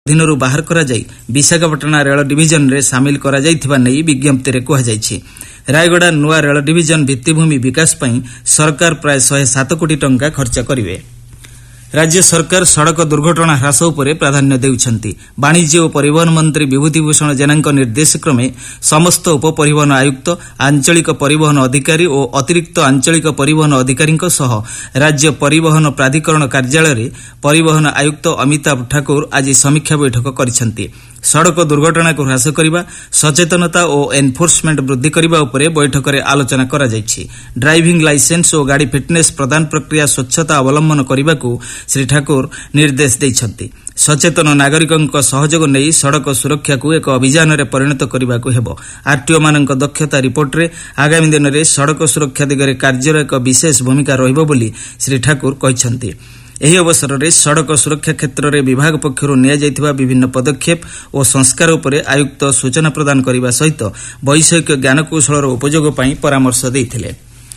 अधीनରୁ ବାହାର କରାଯାଇ ବିଶାଖାପାଟଣା ରେଳ ଡିଭିଜନରେ ସାମିଲ କରାଯାଇଥିବା ନେଇ ବିଜ୍ଞପ୍ତିରେ କୁହାଯାଇଛି। ରାୟଗଡ଼ା ନୂଆ ରେଳ ଡିଭିଜନ ଭିତ୍ତିଭୂମି ବିକାଶ ପାଇଁ ସରକାର ପ୍ରାୟ 107 କୋଟି ଟଙ୍କା ଖର୍ଚ୍ଚ କରିବେ। राज्य सरकार सड़क दुर्घटना ह्रास उपरे प्राधान्य देउछन्ति। वाणिज्य और परिवहन मंत्री विभूतिभूषण जेनाଙ୍କ निर्देश क्रमे समस्त उपपरिवहन आयुक्त, आंचलिक परिवहन अधिकारी और अतिरिक्त आंचलिक परिवहन अधिकारी सह राज्य परिवहन प्राधिकरण कार्यालय परिवहन आयुक्त अमिताभ ठाकुर आज समीक्षा बैठक करिसन्ति। सड़क दुर्घटना को ह्रास करने, सचेतनता और एनफोर्समेंट वृद्धि करने उपरे बैठक में आलोचना करा जायछि। ड्राइविंग लाइसेंस और गाड़ी फिटनेस प्रदान प्रक्रिया स्वच्छता अवलंबन करने को श्री ठाकुर निर्देश देइछन्ति। सचेतन नागरिकଙ୍କ सहयोग नहीं सड़क सुरक्षा को एक अभियान में परिणत करने को हेबो। आरटीओ मानक दक्षता रिपोर्ट रे आगामी दिन में सड़क सुरक्षा दिगरे कार्यर एक विशेष भूमिका रहिबो बोली श्री ठाकुर कहिसन्ति। एही अवसर में सड़क सुरक्षा क्षेत्र में विभाग पक्षर नियाଯାଇଥିବା विभिन्न पदक्षेप और संस्कार उपरे आयुक्त सूचना प्रदान करने सहित वैषयिक ज्ञानकौशल उपयोग पर परामर्श देइथिले।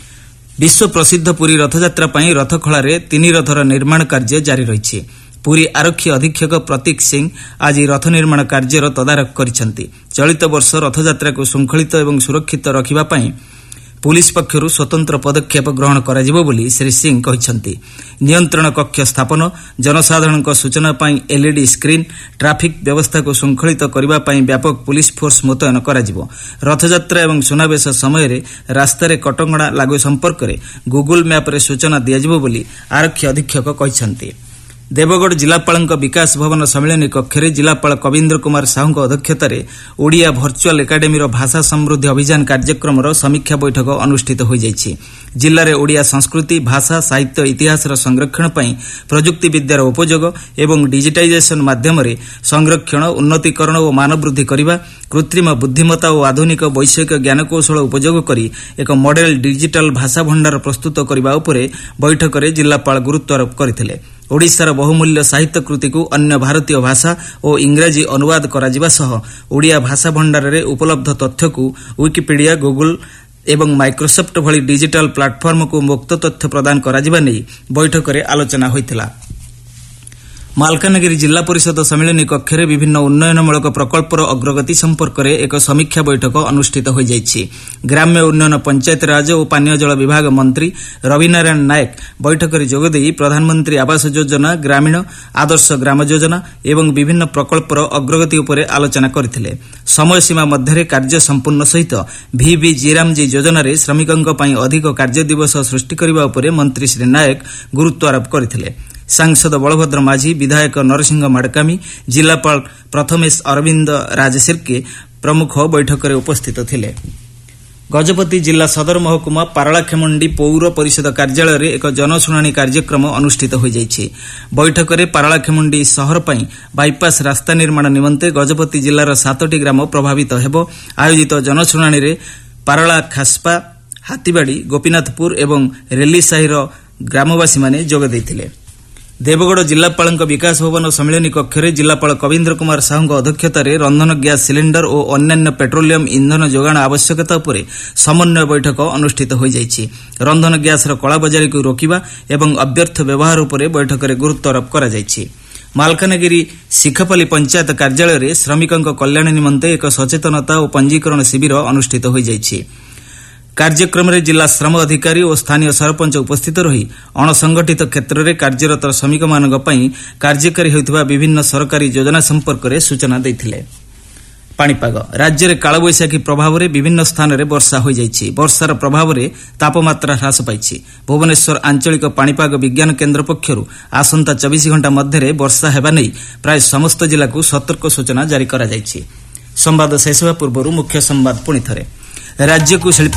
विश्व प्रसिद्ध पुरी रथयात्रा पर रथखଳାରେ 3 रथर निर्माण कार्य जारी रही। पुरी आरक्षी अधीक्षक प्रतीक सिंह आज रथ निर्माण कार्यर तदारख करिसन्ति। चलित वर्ष रथयात्रा को श्रृंखलित और सुरक्षित रखिबापई पुलिस पक्षर स्वतंत्र पदक्षेप ग्रहण कराजिबो बोली श्री सिंह कहिसन्ति। नियंत्रण कक्ष स्थापन, जनसाधारण सूचना पाई एलईडी स्क्रीन, ट्राफिक व्यवस्था को श्रृंखलित करने पाई व्यापक पुलिस फोर्स मुतयन कराजिबो। रथयात्रा एवं सुनावेश समय रास्तार कटकणा लागू संपर्क में गूगल मैप रे सूचना दियाजिबो बोली आरक्षी अधीक्षक कहिसन्ति। देवगढ़ जिलापाल विकास भवन सम्मेलन कक्ष में जिलापाल कवीन्द्र कुमार साहू अध्यक्षतार ओडिया भर्चुआल एकाडेमी भाषा समृद्धि अभियान कार्यक्रम समीक्षा बैठक अनुष्ठित हो जायछि। जिले में ओडिया संस्कृति, भाषा, साहित्य, इतिहास संरक्षण पर प्रजुक्ति विद्यार उपयोग एवं डिजिटाइजेशन माध्यम संरक्षण, उन्नतीकरण और मान वृद्धि करने, कृत्रिम बुद्धिमत्ता और आधुनिक वैषयिक ज्ञानकौशल उपयोग करी एक मॉडल डिजिटल भाषा भंडार प्रस्तुत करने उपरे बैठक में जिलापाल गुरुत्वारोप करथिले। ओडिशार बहुमूल्य साहित्य कृति को अन्य भारतीय भाषा और इंग्राजी अनुवाद कराजिबा सह ओडिया भाषा भंडार रे उपलब्ध तथ्य को विकिपीडिया, गूगल एवं माइक्रोसॉफ्ट भली डिजिटल प्लाटफॉर्म को मुक्त तथ्य प्रदान कराजिबा नै बैठक में आलोचना होइतिला। मालकानगिरी जिला परिषद सम्मेलन कक्ष में विभिन्न उन्नयनमूलक प्रकल्पर अग्रगति संपर्क में एक समीक्षा बैठक अनुष्ठित हो जायछि। ग्राम्य उन्नयन, पंचायत राज और पानीय जल विभाग मंत्री रविनारायण नायक बैठक में जोगदे प्रधानमंत्री आवास योजना, ग्रामीण आदर्श ग्राम योजना एवं विभिन्न प्रकल्पर अग्रगति उपर आलोचना करथिले। समय सीमा मध्य कार्य संपूर्ण सहित VVGरामजी योजना श्रमिकों अधिक कार्य दिवस सृष्टि करने उपर मंत्री श्री नायक गुरुत्वारोप करथिले। सांसद बलभद्र माझी, विधायक नरसिंह माडकामी, जिलापाल प्रथमेश अरविंद राजसिर्के प्रमुख बैठक में उपस्थित थिले। गजपति जिला सदर महकुमा पारलाखेमुंडी पौर परिषद कार्यालय में एक जनशुणाणी कार्यक्रम अनुष्ठित हो जायछि। बैठक में पारलाखेमुंडी शहर पर बाईपास रास्ता निर्माण निमंते गजपति जिलार 7टी ग्राम प्रभावित हेबो। आयोजित जनशुणाणी रे पारला, खास्पा, हाथीबाड़ी, गोपीनाथपुर एवं रेली साहिर ग्रामवासी माने जोग दैथिले। देवगढ़ जिलापाल विकास भवन सम्मेलन कक्ष में जिलापाल कवीन्द्र कुमार साहू अध्यक्षतार रंधन गैस सिलिंडर और अन्य पेट्रोलियम इंधन जोगाण आवश्यकता उपर समन्वय बैठक अनुष्ठित हो जायछि। रंधन गैस कलाबजारी को रोकवा एवं अव्यर्थ व्यवहार उपर बैठक में गुरुत्वारोप करा जायछि। मालकानगिरी शिखपाली पंचायत कार्यालय में श्रमिकों कल्याण निमंते एक सचेतनता और पंजीकरण शिविर अनुष्ठित हो जायछि। कार्यक्रम में जिला श्रम अधिकारी और स्थानीय सरपंच उपस्थित रही अणसंगठित क्षेत्र में कार्यरत श्रमिक मानक पई कार्यकारी होइतबा विभिन्न सरकारी योजना संपर्क में सूचना देथिले। पाणीपाग राज्य में कालबैशाखी प्रभाव में विभिन्न स्थान में वर्षा हो जायछि। वर्षार प्रभाव में तापमात्रा ह्रास पाइछि। भुवनेश्वर आंचलिक पाणीपाग विज्ञान केन्द्र पक्षरु आसंता 24 घंटा मध्य वर्षा हेबा नै प्राय समस्त जिला को सतर्क सूचना जारी करा जायछि। संवाद शेष होवा पूर्व मुख्य संवाद पुणी थरे। राज्य को शिल्प